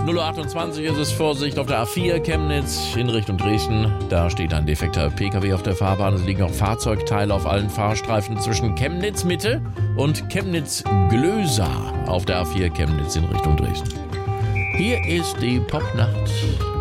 0:28 ist es, Vorsicht auf der A4 Chemnitz in Richtung Dresden. Da steht ein defekter PKW auf der Fahrbahn. Es liegen auch Fahrzeugteile auf allen Fahrstreifen zwischen Chemnitz Mitte und Chemnitz Glösa auf der A4 Chemnitz in Richtung Dresden. Hier ist die Popnacht